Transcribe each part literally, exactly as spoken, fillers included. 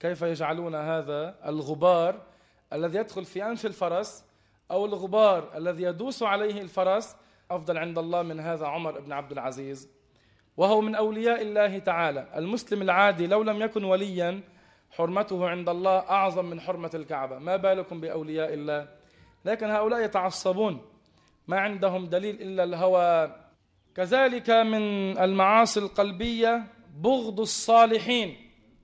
كيف يجعلون هذا الغبار الذي يدخل في أنف الفرس أو الغبار الذي يدوس عليه الفرس أفضل عند الله من هذا عمر بن عبد العزيز، وهو من أولياء الله تعالى. المسلم العادي لو لم يكن وليا حرمته عند الله أعظم من حرمة الكعبة، ما بالكم بأولياء الله؟ لكن هؤلاء يتعصبون، ما عندهم دليل إلا الهوى. كذلك من المعاصي القلبية بغض الصالحين.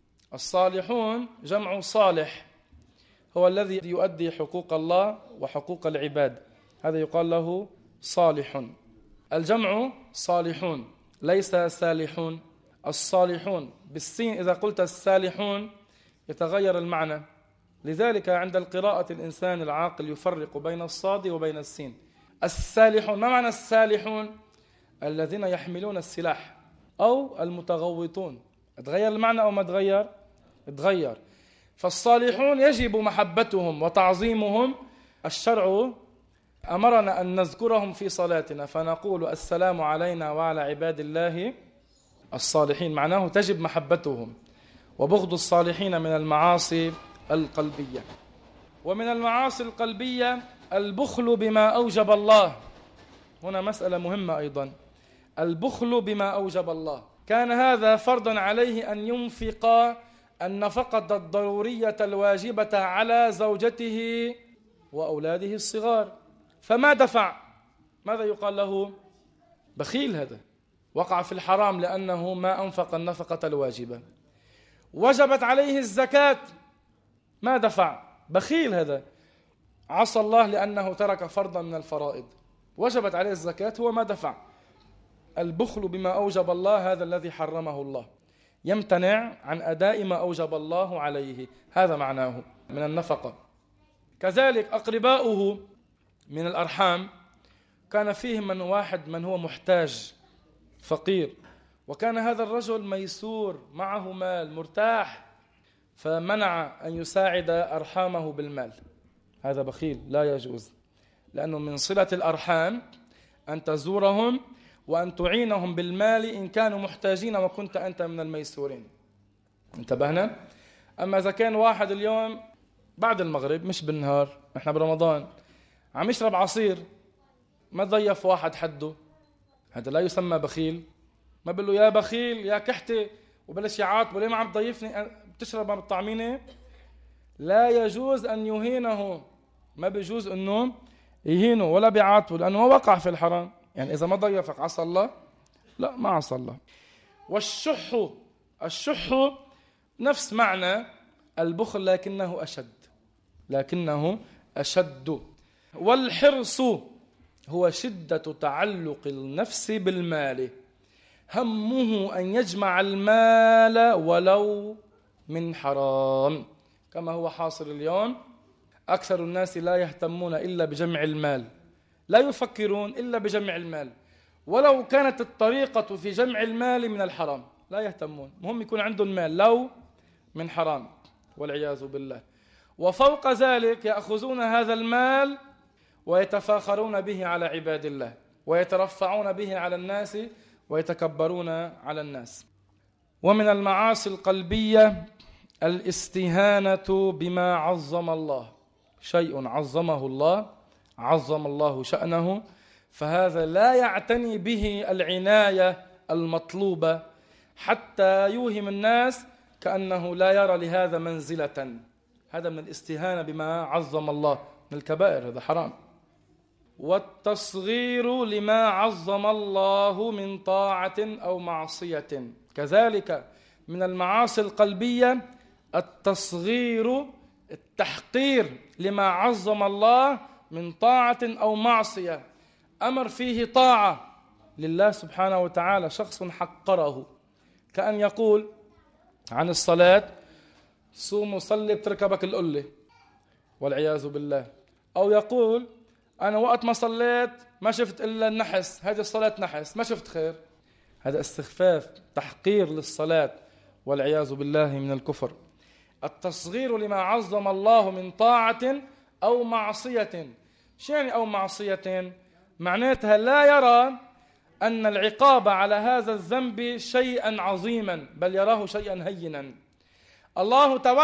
الصالحون جمع صالح، هو الذي يؤدي حقوق الله وحقوق العباد، هذا يقال له صالح. الجمع صالحون ليس سالحون. الصالحون بالسين، إذا قلت السالحون يتغير المعنى، لذلك عند القراءة الإنسان العاقل يفرق بين الصاد وبين السين. السالحون، ما معنى السالحون؟ الذين يحملون السلاح أو المتغوطون. تغير المعنى أو ما تغير؟ تغير. فالصالحون يجب محبتهم وتعظيمهم. الشرع أمرنا أن نذكرهم في صلاتنا فنقول السلام علينا وعلى عباد الله الصالحين، معناه تجب محبتهم. وبغض الصالحين من المعاصي القلبية. ومن المعاصي القلبية البخل بما أوجب الله. هنا مسألة مهمة أيضا، البخل بما أوجب الله. كان هذا فرضا عليه أن ينفق النفقة الضرورية الواجبة على زوجته وأولاده الصغار، فما دفع، ماذا يقال له؟ بخيل. هذا وقع في الحرام لأنه ما أنفق النفقة الواجبة. وجبت عليه الزكاة، ما دفع، بخيل. هذا عصى الله لأنه ترك فرضا من الفرائض. وجبت عليه الزكاة هو ما دفع. البخل بما أوجب الله هذا الذي حرمه الله، يمتنع عن أداء ما أوجب الله عليه، هذا معناه من النفقة. كذلك أقرباؤه من الأرحام، كان فيهم من واحد من هو محتاج فقير، وكان هذا الرجل ميسور معه مال مرتاح، فمنع أن يساعد أرحامه بالمال، هذا بخيل لا يجوز. لأنه من صلة الأرحام أن تزورهم وأن تعينهم بالمال إن كانوا محتاجين وكنت أنت من الميسورين. انتبهنا؟ أما إذا كان واحد اليوم بعد المغرب مش بالنهار، احنا برمضان، عم يشرب عصير، ما ضيف واحد حده، هذا لا يسمى بخيل. ما بقول له يا بخيل يا كحتي وبلش يعاطبه، ليه ما عم تضيفني، بتشرب ما بتطعميني؟ لا يجوز أن يهينه، ما بيجوز أنه يهينه ولا بيعاطبه، لأنه وقع في الحرام. يعني إذا ما ضيفك عصى الله؟ لا، ما عصى الله. والشح، الشح نفس معنى البخل لكنه أشد، لكنه أشد. والحرص هو شدة تعلق النفس بالمال، همه أن يجمع المال ولو من حرام، كما هو حاصل اليوم. أكثر الناس لا يهتمون إلا بجمع المال، لا يفكرون إلا بجمع المال، ولو كانت الطريقة في جمع المال من الحرام لا يهتمون، مهم يكون عندهم مال لو من حرام والعياذ بالله. وفوق ذلك يأخذون هذا المال ويتفاخرون به على عباد الله، ويترفعون به على الناس، ويتكبرون على الناس. ومن المعاصي القلبية الاستهانة بما عظم الله. شيء عظمه الله، عظم الله شأنه، فهذا لا يعتني به العناية المطلوبة حتى يوهم الناس كأنه لا يرى لهذا منزلة. هذا من الاستهانة بما عظم الله، من الكبائر، هذا حرام. والتصغير لما عظم الله من طاعة أو معصية، كذلك من المعاصي القلبية التصغير، التحقير لما عظم الله من طاعة أو معصية. أمر فيه طاعة لله سبحانه وتعالى، شخص حقره، كأن يقول عن الصلاة صوم وصلي بتركبك القلة والعياذ بالله، أو يقول أنا وقت ما صليت ما شفت إلا النحس، هذه الصلاة نحس، ما شفت خير. هذا استخفاف، تحقير للصلاة والعياذ بالله من الكفر. التصغير لما عظم الله من طاعة أو معصية. شو يعني أو معصية؟ معناتها لا يرى أن العقاب على هذا الذنب شيئا عظيما، بل يراه شيئا هينا. الله تعالى